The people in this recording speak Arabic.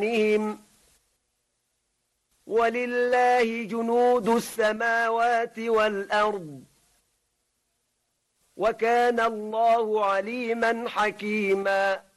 ولله جنود السماوات والأرض وكان الله عليما حكيما